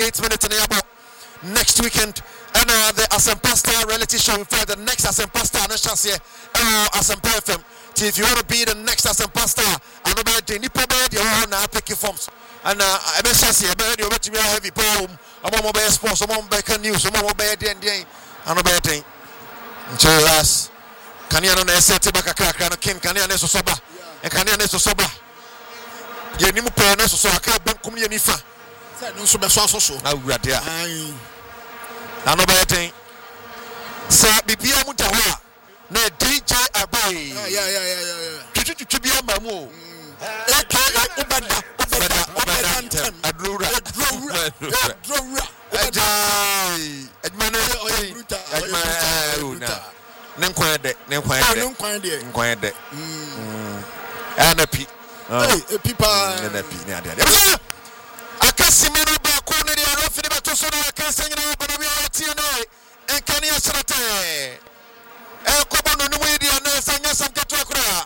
38 minutes in the next weekend. And the Asempa Star reality show, in fact, the next Asempa Star, no chance here, Asempa FM. If you want to be the next Asempa Star, I know about the Nipo bed, you want to pick your forms. And I bet chance here, but you're to be a heavy poem, I'm on mobile sports, I'm on back news, I'm on mobile day, I know about thing. Cheers. Can you know set back a crack and Kim can you neso soba? And can you neso soba? You need more neso so I can't bank come nifa. No so be so. I read there. I know about thing. Sir BPM Mutawa. Na DJ Abai. Yeah. To be a mamu. Ubanda. Adlura. Nenkwande. Anapi. Pipa. Akasimiro ba ko ne dia rofi ba to so na akansanya na ba bi ati no en kan ya srate ko ba no no dia na sanya sam keto akura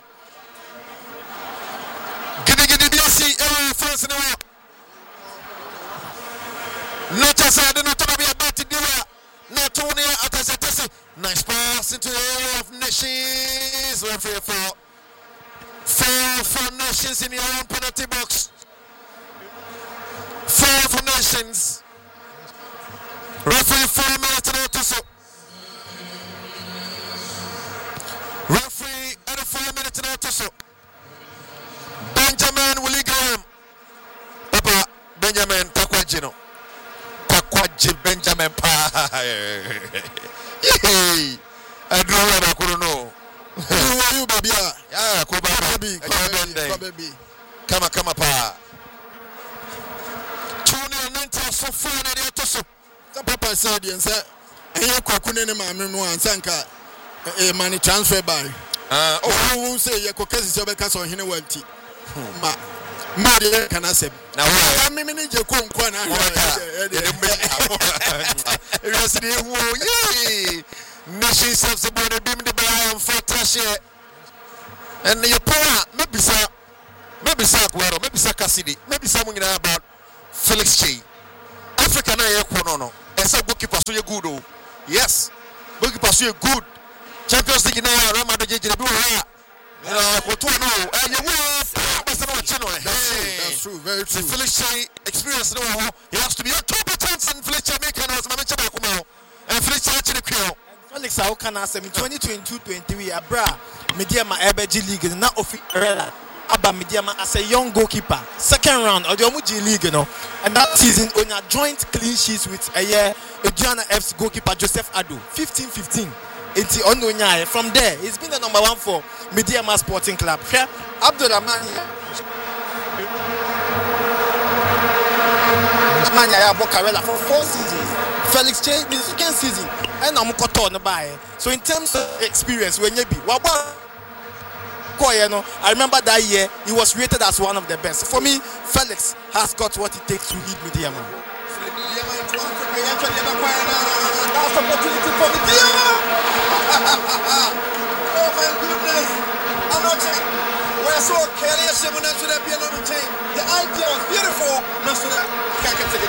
gidi dia si France no no chasa de no to be about dia na to ne atasatasi nice pass into the area of Nations referee for Nations in your own penalty box. 4 for Nations. Referee 4 minutes and out so. Referee at 4 minutes and out so. Benjamin Willie Graham. Papa Benjamin Takwajino. Takwaji Benjamin Pa. Hey. I don't know what I know. You baby. Yeah, baby. Come pa. So far na dey to so papa said and say enye kwakune ne maame no ansanka money transfer by who say ye kokasi se obeka so hene wanti ma dey kana sem na wo me ne je ko nkwa na University who Nations of the border beam the buy for trash and your power maybe Kwero maybe Kasidi maybe someone about Felix Che Africa na ye no. Esa goalkeeper so ye good oh. Yes. Goalkeeper so ye good. Champions League na Real Madrid je bi wa. Ko to no. You That's true. Very true. Felix Che experience no. He has to be on top of chance and Felix Che make us ma mecha ba kuma. And Felix Che actually kweo. Felix Aukana asem 2022-23 abra media ma EBG league na official Abba Midiama as a young goalkeeper, second round of the Omuji League, and that season on a joint clean sheets with Adriana F's goalkeeper Joseph Ado, 15-15. From there, he's been the number 1 for Midiama Sporting Club. Here, Abdurrahman Bocarella for 4 seasons. Felix Che in the second season, and I'm on buy. So in terms of experience, when you be I remember that year he was rated as one of the best. For me, Felix has got what it takes to lead Midiama. That's opportunity for Midiama. Oh my goodness! I'm not saying we're so careless. The idea was beautiful.